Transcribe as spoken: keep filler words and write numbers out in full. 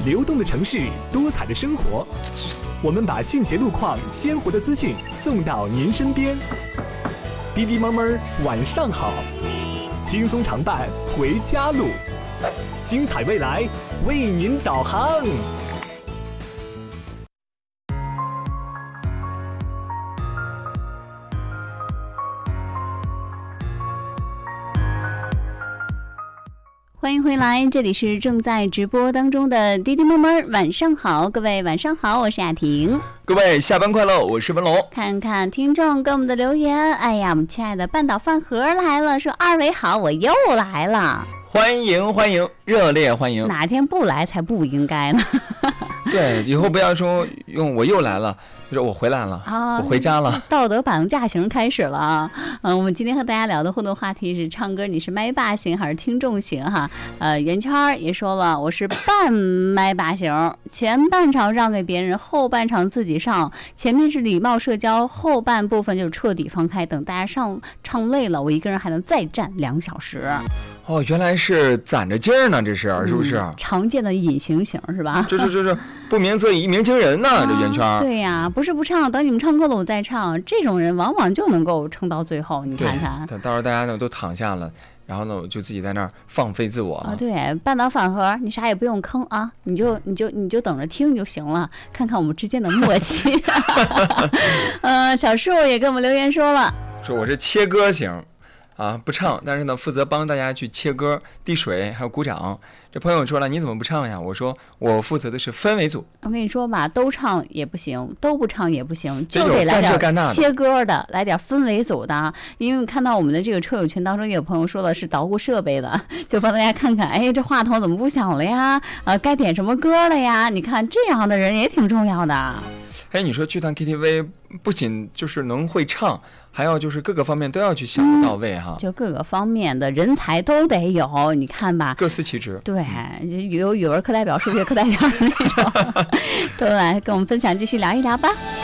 流动的城市，多彩的生活。我们把迅捷路况、鲜活的资讯送到您身边。滴滴猫猫晚上好，轻松常伴回家路，精彩未来为您导航。 欢迎回来，这里是正在直播当中的滴滴猫猫晚上好，各位晚上好，我是雅婷。 各位下班快乐，我是文龙。 看看听众给我们的留言，哎呀，我们亲爱的半岛饭盒来了，说二位好，我又来了。 欢迎欢迎，热烈欢迎。 哪天不来才不应该呢？ 对，以后不要说用我又来了，就是我回来了、啊、我回家了。 道德绑架型开始了啊！嗯，我们今天和大家聊的互动话题是唱歌，你是麦霸型还是听众型哈？呃，圆圈也说了，我是半麦霸型，前半场让给别人，后半场自己上，前面是礼貌社交，后半部分就是彻底放开，等大家上唱累了，我一个人还能再站两小时。 哦，原来是攒着劲儿呢，这是是不是、嗯、 常见的隐形型是吧？ 这这这这不鸣则已，一鸣惊人呢、啊、这圆圈。 对呀、啊，不是不唱，等你们唱够了我再唱，这种人往往就能够撑到最后，你看看。 等到时候大家呢都躺下了，然后呢我就自己在那儿放飞自我了。 啊，对，半岛饭盒，你啥也不用吭啊，你就你就你就等着听就行了，看看我们之间的默契。呃，小树也给我们留言说了， 说我是切歌型。啊，不唱，但是呢，负责帮大家去切歌、递水，还有鼓掌。这朋友说了，你怎么不唱呀？我说我负责的是氛围组。 我跟你说吧，都唱也不行，都不唱也不行，就得来点切歌的，来点氛围组的。因为看到我们的这个车友群当中，也有朋友说了是捣鼓设备的，就帮大家看看，哎，这话筒怎么不响了呀？呃，该点什么歌了呀？你看这样的人也挺重要的。 哎，你说去趟 K T V， 不仅就是能会唱，还要就是各个方面都要去想得到位哈、 嗯，就各个方面的人才都得有，你看吧， 各司其职。 对，有语文课代表、数学课代表那种，都来跟我们分享，继续聊一聊吧。